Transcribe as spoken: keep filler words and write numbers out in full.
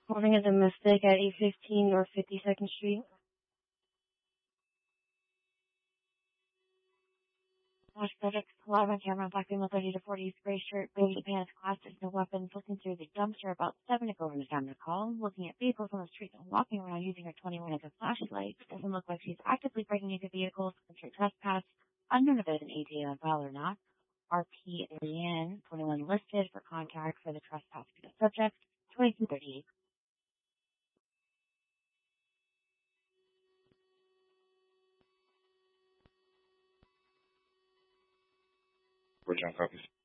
Morning is a mistake at eight fifteen North fifty-second Street. Watch subject live on camera, black female thirty to forty, gray shirt, baggy pants, glasses, no weapons, looking through the dumpster about seven to go over the time to call, looking at vehicles on the street and walking around using her twenty-one as a flashlight. Doesn't look like she's actively breaking into vehicles, considered trespass, unknown if there's an A T M on file or not. R P Leanne, twenty-one listed for contact for the trespass subject, twenty-two thirty-eight. Which one copies?